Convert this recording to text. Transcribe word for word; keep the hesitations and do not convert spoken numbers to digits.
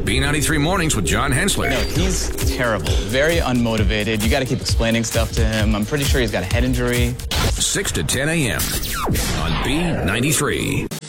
B ninety-three Mornings with John Hensler. No, he's terrible. Very unmotivated. You got to keep explaining stuff to him. I'm pretty sure he's got a head injury. six to ten a.m. on B ninety-three.